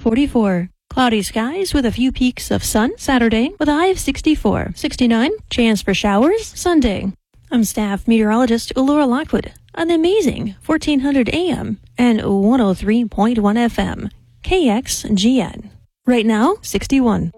44. Cloudy skies with a few peaks of sun Saturday with a high of 64. 69. Chance for showers Sunday. I'm staff meteorologist Laura Lockwood on the amazing 1400 AM and 103.1 FM. KXGN. Right now, 61.